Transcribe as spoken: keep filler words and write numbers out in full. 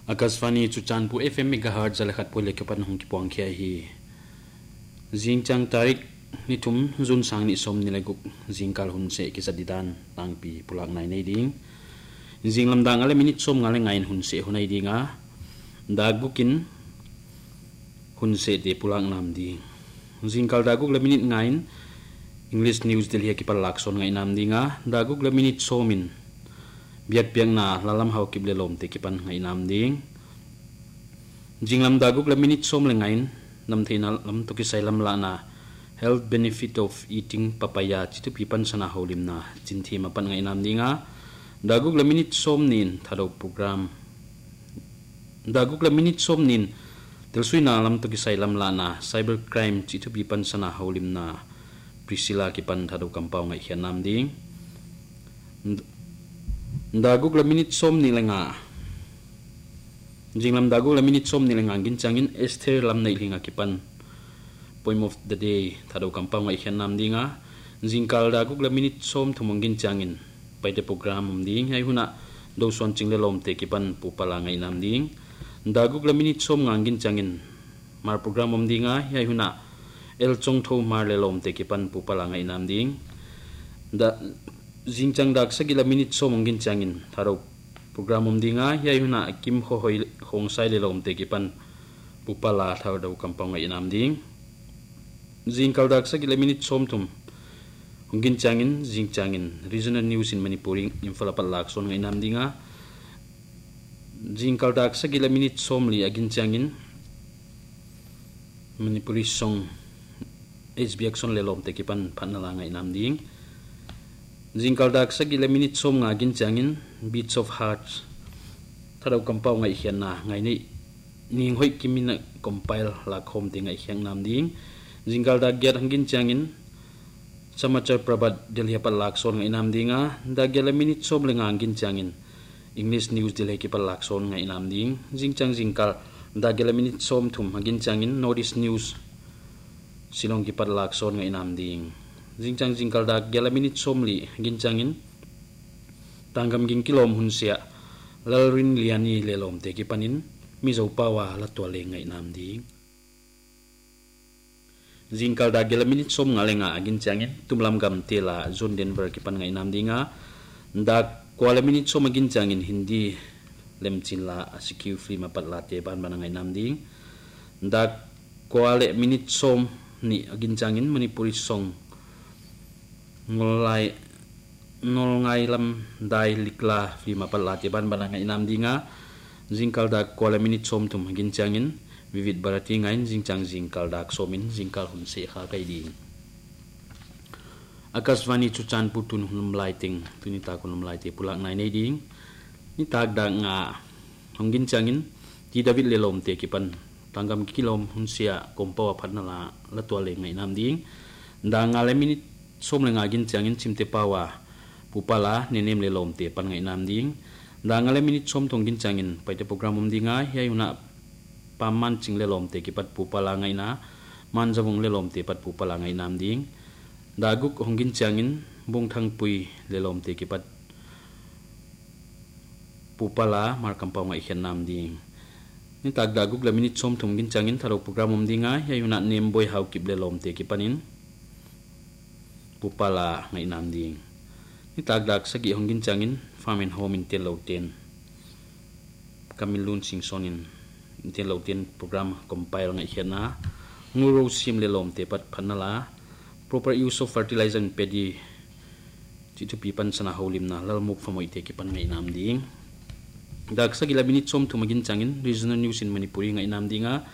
Akasvani Chuchanpu F M megahertz zalakhat pole kepan hong kipuang kia hi Jingchang tarik nitum zun sang ni som ni laguk jingkal hun se kisadidan tangpi pulak nai nei ding jing lamdang ale minit som ngale ngain hun se hunai dinga dagukin hun se de pulak nam di jingkal daguk le minit ngain English news delhi ki palak son ngai nam dinga daguk le minit somin biak piang na lalam hau kible lom te kipan ngai nam ding jinglam daguk le minit som le ngain nam theina lam to ki sailam la na health benefit of eating papaya chitu pipan sana holim na chinthi ma pan ngai nam dinga daguk le minit som nin thado program daguk le minit som nin telsui na lam to ki sailam la na cyber crime chitu pipan sana holim na Priscilla kipan thado kampau ngai hian nam ding daguk la minit som ni lenga jinglam daguk la minit som ni lenga gin changin Esther lam nei linga kipan poem of the day thado kampau ngai hian nam dinga jingkal daguk la minit som thumong gin changin paite program um ding hai huna do son chingle lom te kipan pupala ngai nam ding daguk la minit som ngangin changin mar program um dinga hai huna el chong tho mar le lom te kipan pupala ngai nam ding da jingchang dak sagila minit somongin changin tharo program um dinga yai huna kim ho hoi hong sai le lom te kipan pupala thar do kampang ngai nam ding jingkal dak sagila minit som tum hongin changin jingchangin regional news in manipuri infala palak son ngai nam dinga jingkal dak sagila minit som li agin changin manipuri song H B action le lom te kipan phanala ngai nam ding jingkal dak sagila minit som nga gin changin beats of hearts thadau kampau ngai hian na ngai nei ning hoi kimina compile la khom te ngai hiang nam ding jingkal dak gyat hangin changin samachar prabhat delhi palak son ngai nam dinga da gela minit som le nga gin changin English news delhi ki palak son ngai nam ding jingchang jingkal da gela minit som thum hangin changin notice news silong ki palak son ngai nam ding jingchang jingkal dak gela minit somli ginchangin tanggam ging kilom hunsia lalrin liani lelom te kipanin mizo pawa la to le ngai nam ding jingkal dak gela minit som ngalenga ginchangin tumlam gam tela zone denver kipan ngai nam dinga dak kwala minit som ginchangin hindi lemchinla asikiu free mapatla te ban ban ngai nam ding dak kwale minit som ni ginchangin manipuri song ngolai nol ngai lam dai likla fi mapala te ban ban ngai nam dinga jingkal dak kola minit som tum gin changin vivid barati ngain jingchang jingkal dak somin jingkal hun se kha kai ding akasvani chuchan putun hunum lighting tunita kunum lighte pulak nai nei ding ni tak dak nga hongin changin ti david lelom te kipan tanggam kilom hunsia kompawa phanala la to le ngai nam ding da ngale minit som le ngagin changin chimte pawa pupala nenem le lom te pan ngai nam ding da ngale minit som tongin changin paite program um dinga yai una paman ching le lom te ki pat pupala ngai na man jawung le lom te pat pupala ngai nam ding da guk hongin changin bung thang pui le lom te ki pat pupala mar kampau ngai khen nam ding ni tak daguk la minit som thumgin changin tharo program um dinga yai una nem boy hau kip le lom te ki panin pupala ngai nam ding ni tak dak sagi hongin changin farm and home in teloten kamilun singsonin in teloten program compile ngai hiana nguro sim le lom te pat phanala proper use of fertilizer and paddy chitu pipan sana holim na lalmuk famoi te ki pan ngai nam ding dak sagi la minit som thumagin changin regional news in manipuri ngai nam dinga